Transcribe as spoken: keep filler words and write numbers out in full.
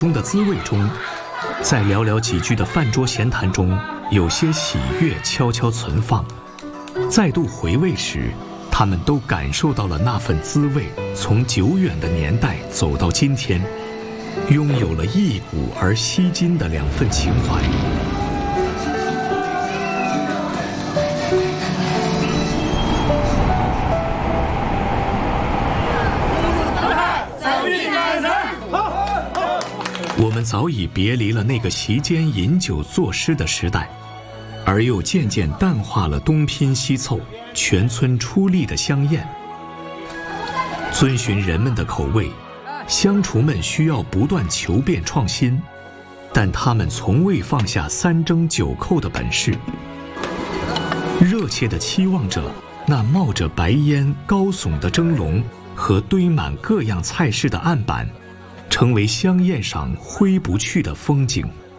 中的滋味中，在寥寥几句的饭桌闲谈中，有些喜悦悄悄存放。再度回味时，他们都感受到了那份滋味，从久远的年代走到今天，拥有了一股而吸睛的两份情怀。我们早已别离了那个席间饮酒作诗的时代，而又渐渐淡化了东拼西凑、全村出力的香宴。遵循人们的口味，香厨们需要不断求变创新，但他们从未放下三蒸九扣的本事，热切地期望着那冒着白烟高耸的蒸笼和堆满各样菜式的案板，成为香宴上挥不去的风景。